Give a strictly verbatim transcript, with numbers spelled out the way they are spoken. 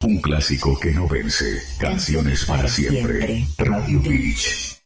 Un clásico que no vence. Canciones para siempre. Radio Beach.